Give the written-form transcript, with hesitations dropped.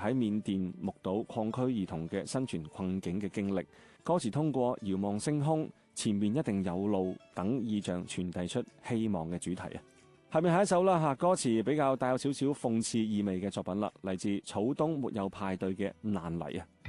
喺緬甸目睹礦區兒童嘅生存困境嘅經歷。歌詞通過遙望星空，前面一定有路等意象傳遞出希望嘅主題啊！下面下一首啦嚇，歌詞比較帶有少少諷刺意味嘅作品啦，嚟自草東沒有派對嘅難離啊！